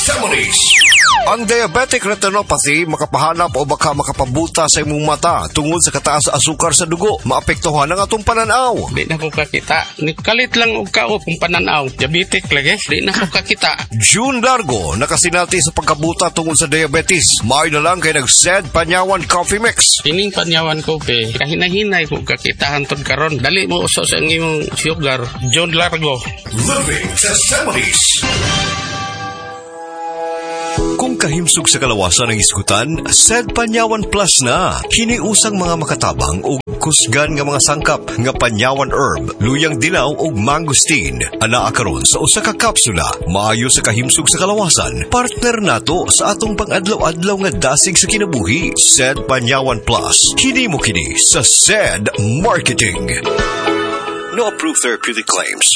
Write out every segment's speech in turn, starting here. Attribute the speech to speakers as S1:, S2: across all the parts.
S1: Testimonies. Ang diabetic retinopathy makapahanap o baka makapabuta sa imong mata tungod sa kataas sa asukar sa dugo. Maapektuhan ang atong pananaw.
S2: Di na ko kakita. Kalit lang og kao kung pananaw. Diabetic lagi. Di na ko kakita.
S1: June Largo nakasinati sa pagkabuta tungod sa diabetes. May na lang kay nag-SED Panyawan Coffee Mix.
S2: Ining Panyawan Coffee. Kahinahinay ko kakita hantod karon. Dali mo uso sa imong sugar. June Largo.
S1: Living Testimonies. Kung kahimsog sa kalawasan ng isgutan, SED Panyawan Plus na. Hiniusang mga makatabang o kusgan nga mga sangkap nga Panyawan Herb, luyang dilaw o mangosteen. Anaa karon sa usa ka kapsula, maayo sa kahimsog sa kalawasan. Partner nato sa atong pang-adlaw-adlaw nga dasig sa kinabuhi. SED Panyawan Plus. Kini mo kini sa SED Marketing. No approved therapeutic claims.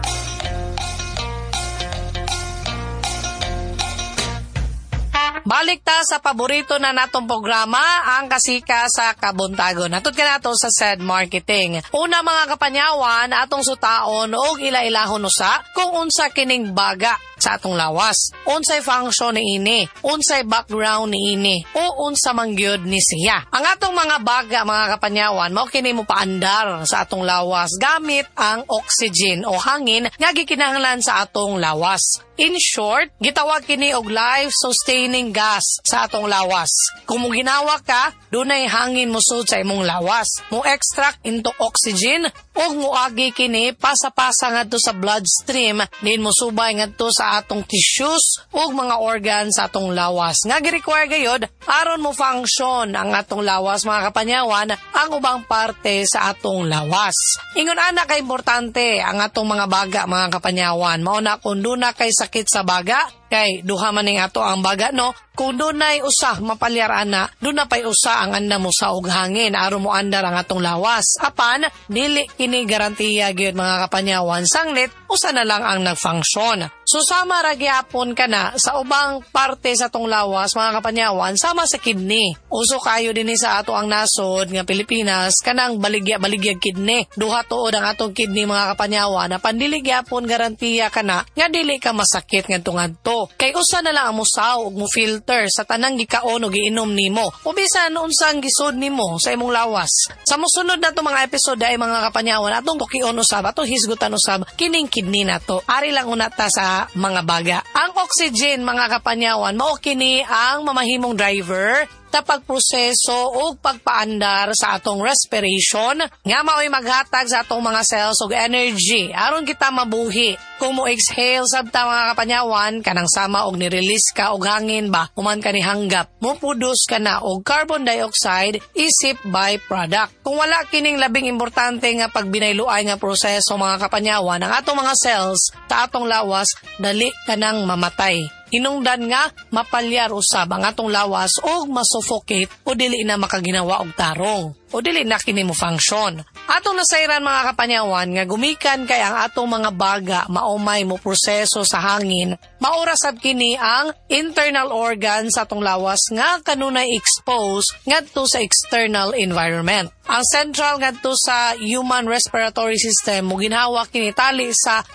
S3: Balik ta sa paborito na natong programa, ang kasika sa kabuntagon. Natut ka nato sa SED Marketing. Una mga kapanyawan, atong sutaon o ila-ilahon usa kung unsa kining baga sa atong lawas. Unsay function ni ini, unsay background ni ini, o unsa mangyud ni siya. Ang atong mga baga mga kapanyawan, mao kini mo paandar sa atong lawas gamit ang oxygen o hangin nga gikinahanglan sa atong lawas. In short, gitawag kini og life-sustaining gas sa atong lawas. Kung mo ginawa ka, dunay hangin musud sa imong lawas. Mo extract into oxygen o muagi kini pasa-pasa ngadto sa bloodstream, din mo subay ngadto sa atong tissues o mga organs sa atong lawas. Nga gi-require gayud aron mo function ang atong lawas mga kapanyawan ang ubang parte sa atong lawas. Ingon ana ka importante ang atong mga baga mga kapanyawan. Mao na kun duna kay sakit sa baga, kay duha man ning ato ang baga no, kung dunay usa mapalyar ana, duna pay usa ang anda mo sa og hangin aron mo andar ang atong lawas. Apan dili kini garantiya gyud mga kapanyawan sanglit usa na lang ang nagfunction. So sama ra gyapon kana sa ubang parte sa atong lawas mga kapanyawan, sama sa kidney. Uso kayo dinhi sa ato ang nasod nga Pilipinas kanang baligya kidney. Duha tuod ang atong kidney mga kapanyawan, na pandili gyapon garantiya kana nga dili ka masakit ngadto. Kay usa na lang ang musaw ug mo filter sa tanang gikaon o giinom nimo. O bisan unsang gisud nimo sa imong lawas. Sa mosunod nato mga episode ay mga kapanyawan atong tukion usab, atong hisgutan usab kining kidney nato. Ari lang una ta sa mga baga. Ang oxygen mga kapanyawan mao kini ang mamahimong driver sa pagproseso o pagpaandar sa atong respiration nga mao'y maghatag sa atong mga cells og energy aron kita mabuhi. Kung mo exhale sabta mga kapanyawan kanang sama og ni-release ka og hangin ba human ka ni hanggap, mo produce ka na og carbon dioxide isip byproduct. Kung wala kining labing importante nga pagbinayloay nga proseso mga kapanyawan, ang atong mga cells sa atong lawas dali ka nang mamatay. Hinungdan nga mapalyar usab ang atong lawas o masuffocate o dili na makaginawa og tarong o dili na kini mo function. Atong nasayran mga kapanyawan nga gumikan kay ang atong mga baga maumay mo proseso sa hangin, maurasab kini ang internal organs sa atong lawas nga kanunay expose ngadto sa external environment. Ang central ngadto sa human respiratory system mo ginhawa kini tali sa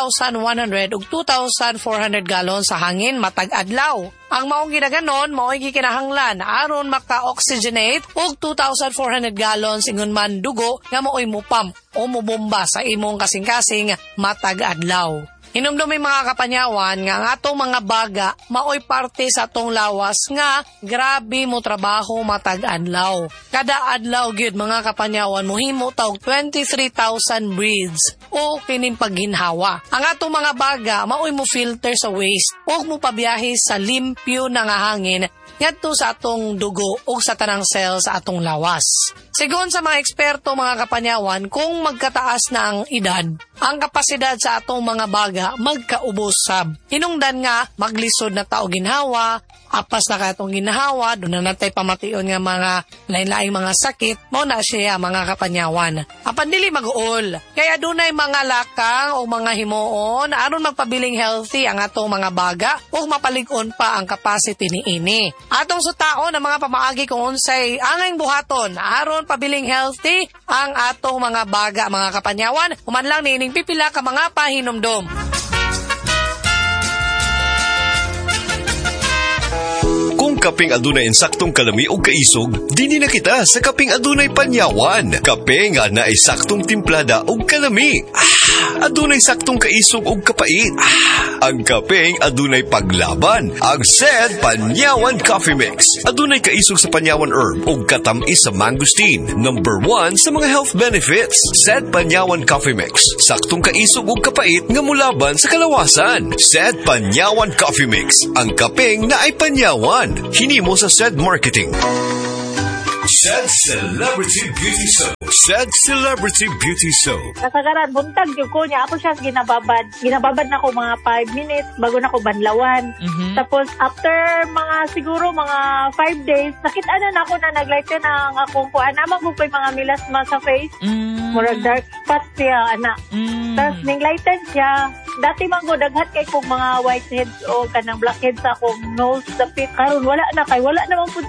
S3: 2,100 ug 2,400 galon sa hangin matag adlaw. Ang maong ginaganon mao'y gikinahanglan aron maka-oxygenate og 2,400 gallons ingon man dugo nga mao'y mupump o mubomba sa imong kasing-kasing matag adlaw. Hinumdumi mga kapanyawan nga ang atong mga baga mao'y parte sa atong lawas nga grabe mo trabaho matag adlaw. Kada adlaw gyud mga kapanyawan mohimo ta og 23,000 breaths o kining pagginhawa. Ang atong mga baga mao'y mo filter sa waste o mo pabiyahe sa limpyo na nga hangin ngadto sa atong dugo o sa tanang cell sa atong lawas. Sigon sa mga eksperto mga kapanyawan, kung magkataas na ang edad, ang kapasidad sa atong mga baga magkaubos sab. Hinungdan nga maglisod na tao ginhawa, apas na katong ginhawa, doon na natay pamation nga mga lain-laing mga sakit, mo na siya mga kapanyawan. Apan dili mag-uol, kaya dunay mga lakang o mga himuon aron magpabiling healthy ang atong mga baga o mapalig-on pa ang capacity ni ini. Atong sutaon ang mga pamaagi kung unsay angay buhaton aron pabiling healthy ang atong mga baga mga kapanyawan. Human lang niining pipila ka mga pahinumdom.
S1: kapeng adunay insaktong kalami o kaisog, dini na kita sa kapeng adunay panyawan. Kape nga na ay saktong timplada o kalami. Adunay saktong kaisog o kapait. Ang kapeng adunay paglaban. Ang SED Panyawan Coffee Mix. Adunay kaisog sa panyawan herb o katamis sa mangosteen. Number 1 sa mga health benefits. SED Panyawan Coffee Mix. Saktong kaisog o kapait nga mulaban sa kalawasan. SED Panyawan Coffee Mix. Ang kapeng na ay panyawan. Hinimo sa SED Marketing. SED Celebrity Beauty Soap. SED Celebrity Beauty Soap.
S4: Kasagaran, buntag yung ko niya. Ako siya ginababad. Ginababad na ko mga 5 minutes bago na ko banlawan. Tapos, after siguro mga 5 days, nakita na ako na naglighten ang akong kuan. Amang mo pa yung mga milasma sa face. Murag dark spots siya, anak. Tapos, ninglighten siya. Dati manggo, daghat kay kong mga whiteheads o kanang blackheads sa akong nose, dapit. Karon wala na kay, wala naman po